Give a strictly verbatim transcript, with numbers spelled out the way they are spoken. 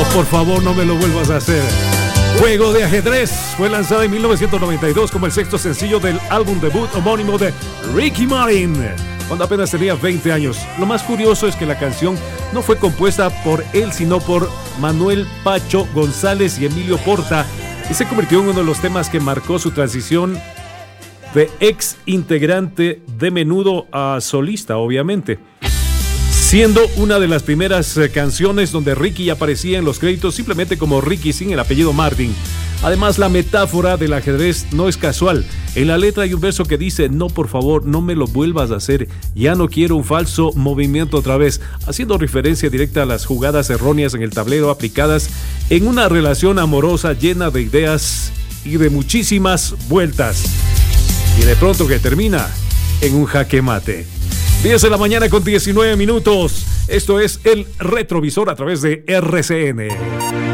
por favor, no me lo vuelvas a hacer. Juego de ajedrez fue lanzada en mil novecientos noventa y dos como el sexto sencillo del álbum debut homónimo de Ricky Martin, cuando apenas tenía veinte años. Lo más curioso es que la canción no fue compuesta por él, sino por Manuel Pacho González y Emilio Porta, y se convirtió en uno de los temas que marcó su transición de ex integrante de Menudo a solista, obviamente, siendo una de las primeras eh, canciones donde Ricky aparecía en los créditos simplemente como Ricky sin el apellido Martin. Además, la metáfora del ajedrez no es casual. En la letra hay un verso que dice: no, por favor, no me lo vuelvas a hacer, ya no quiero un falso movimiento otra vez, haciendo referencia directa a las jugadas erróneas en el tablero aplicadas en una relación amorosa llena de ideas y de muchísimas vueltas, y de pronto que termina en un jaque mate. diez de la mañana con diecinueve minutos. Esto es El Retrovisor a través de R C N.